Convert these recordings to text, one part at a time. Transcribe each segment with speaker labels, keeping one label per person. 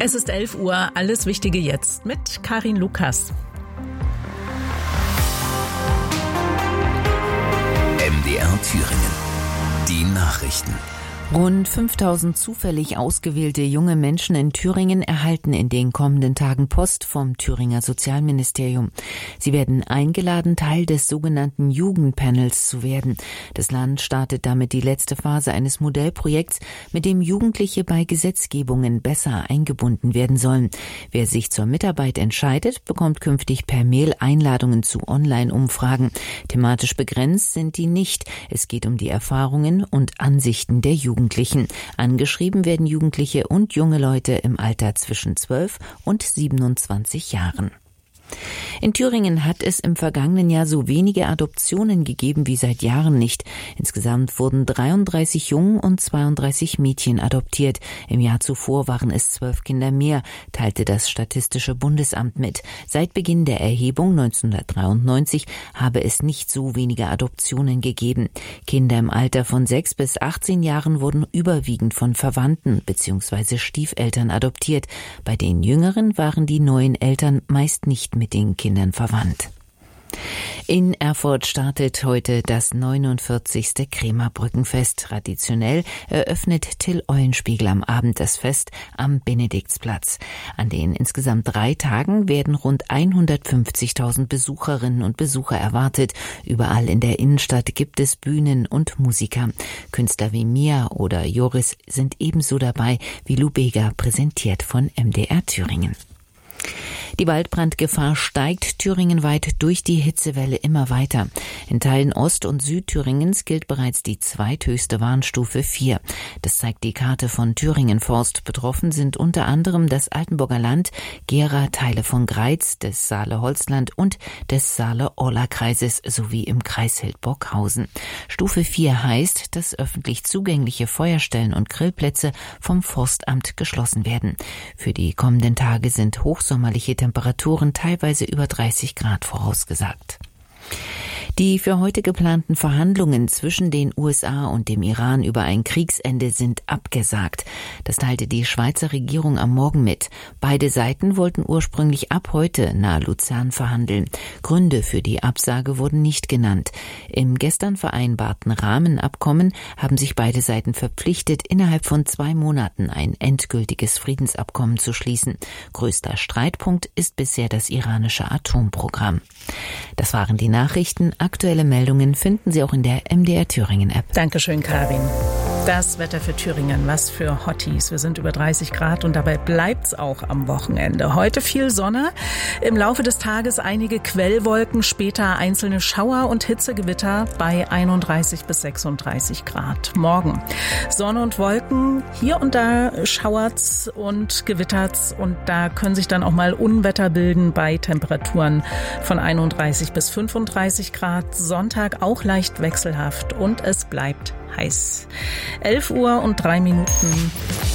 Speaker 1: Es ist 11 Uhr, alles Wichtige jetzt mit Karin Lukas.
Speaker 2: MDR Thüringen. Die Nachrichten.
Speaker 3: Rund 5000 zufällig ausgewählte junge Menschen in Thüringen erhalten in den kommenden Tagen Post vom Thüringer Sozialministerium. Sie werden eingeladen, Teil des sogenannten Jugendpanels zu werden. Das Land startet damit die letzte Phase eines Modellprojekts, mit dem Jugendliche bei Gesetzgebungen besser eingebunden werden sollen. Wer sich zur Mitarbeit entscheidet, bekommt künftig per Mail Einladungen zu Online-Umfragen. Thematisch begrenzt sind die nicht. Es geht um die Erfahrungen und Ansichten der Jugendlichen. Angeschrieben werden Jugendliche und junge Leute im Alter zwischen 12 und 27 Jahren. In Thüringen hat es im vergangenen Jahr so wenige Adoptionen gegeben wie seit Jahren nicht. Insgesamt wurden 33 Jungen und 32 Mädchen adoptiert. Im Jahr zuvor waren es 12 Kinder mehr, teilte das Statistische Bundesamt mit. Seit Beginn der Erhebung 1993 habe es nicht so wenige Adoptionen gegeben. Kinder im Alter von 6 bis 18 Jahren wurden überwiegend von Verwandten bzw. Stiefeltern adoptiert. Bei den Jüngeren waren die neuen Eltern meist nicht mit den Kindern verwandt. In Erfurt startet heute das 49. Krämerbrückenfest. Traditionell eröffnet Till Eulenspiegel am Abend das Fest am Benediktsplatz. An den insgesamt 3 Tagen werden rund 150.000 Besucherinnen und Besucher erwartet. Überall in der Innenstadt gibt es Bühnen und Musiker. Künstler wie Mia oder Joris sind ebenso dabei, wie Lou Bega, präsentiert von MDR Thüringen. Die Waldbrandgefahr steigt thüringenweit durch die Hitzewelle immer weiter. In Teilen Ost- und Südthüringens gilt bereits die zweithöchste Warnstufe 4. Das zeigt die Karte von Thüringen Forst. Betroffen sind unter anderem das Altenburger Land, Gera, Teile von Greiz, des Saale-Holzland und des Saale-Orla-Kreises sowie im Kreis Hildburghausen. Stufe 4 heißt, dass öffentlich zugängliche Feuerstellen und Grillplätze vom Forstamt geschlossen werden. Für die kommenden Tage sind hochsommerliche Temperaturen teilweise über 30 Grad vorausgesagt. Die für heute geplanten Verhandlungen zwischen den USA und dem Iran über ein Kriegsende sind abgesagt. Das teilte die Schweizer Regierung am Morgen mit. Beide Seiten wollten ursprünglich ab heute nahe Luzern verhandeln. Gründe für die Absage wurden nicht genannt. Im gestern vereinbarten Rahmenabkommen haben sich beide Seiten verpflichtet, innerhalb von 2 Monaten ein endgültiges Friedensabkommen zu schließen. Größter Streitpunkt ist bisher das iranische Atomprogramm. Das waren die Nachrichten. Aktuelle Meldungen finden Sie auch in der MDR Thüringen App.
Speaker 1: Dankeschön, Karin. Das Wetter für Thüringen, was für Hotties. Wir sind über 30 Grad und dabei bleibt's auch am Wochenende. Heute viel Sonne, im Laufe des Tages einige Quellwolken, später einzelne Schauer und Hitzegewitter bei 31 bis 36 Grad. Morgen Sonne und Wolken, hier und da schauert's und gewittert's und da können sich dann auch mal Unwetter bilden bei Temperaturen von 31 bis 35 Grad. Sonntag auch leicht wechselhaft und es bleibt heiß. 11 Uhr und 3 Minuten.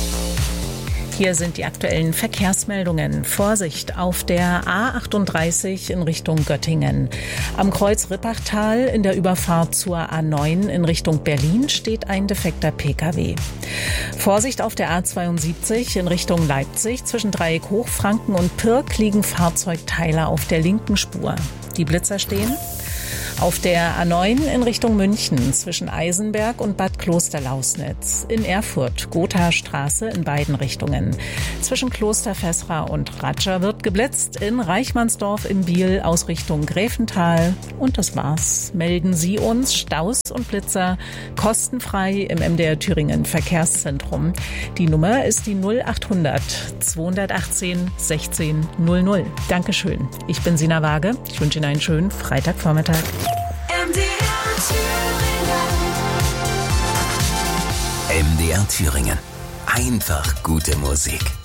Speaker 1: Hier sind die aktuellen Verkehrsmeldungen. Vorsicht auf der A38 in Richtung Göttingen. Am Kreuz Rippachtal in der Überfahrt zur A9 in Richtung Berlin steht ein defekter Pkw. Vorsicht auf der A72 in Richtung Leipzig. Zwischen Dreieck Hochfranken und Pirk liegen Fahrzeugteile auf der linken Spur. Die Blitzer stehen. Auf der A9 in Richtung München zwischen Eisenberg und Bad Klosterlausnitz. In Erfurt Gothastraße in beiden Richtungen. Zwischen Kloster Vesra und Ratscha wird geblitzt. In Reichmannsdorf im Biel aus Richtung Gräfental. Und das war's. Melden Sie uns Staus und Blitzer kostenfrei im MDR Thüringen Verkehrszentrum. Die Nummer ist die 0800 218 16 00. Dankeschön. Ich bin Sina Waage. Ich wünsche Ihnen einen schönen Freitagvormittag.
Speaker 2: MDR Thüringen. Einfach gute Musik.